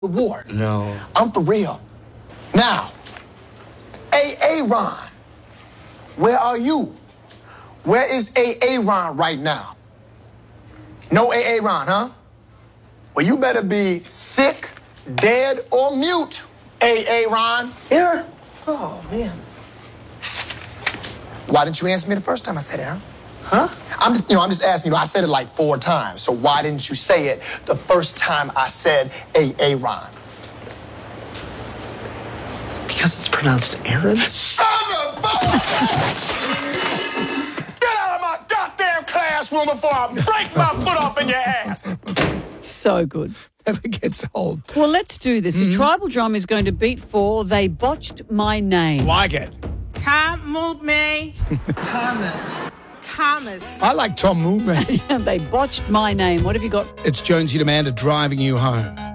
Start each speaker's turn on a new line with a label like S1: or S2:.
S1: reward.
S2: No.
S1: I'm for real. Now, Ron, where are you? Where is Ron right now? No Ron, huh? Well, you better be sick, dead, or mute, Ron.
S2: Here? Oh, man.
S1: Why didn't you answer me the first time I said it, huh? I'm just asking you. I said it like 4 times. So why didn't you say it the first time I said Ron?
S2: Because it's pronounced Aaron?
S1: Son of a... Get out of my goddamn classroom before I break my foot off in your ass!
S3: So good.
S4: Never gets old.
S3: Well, let's do this. The tribal drum is going to beat for They Botched My Name.
S4: Like it.
S5: Tom moved me. Thomas.
S4: I like Tom Mooney.
S3: They botched my name. What have you got?
S4: It's Jonesy and Amanda driving you home.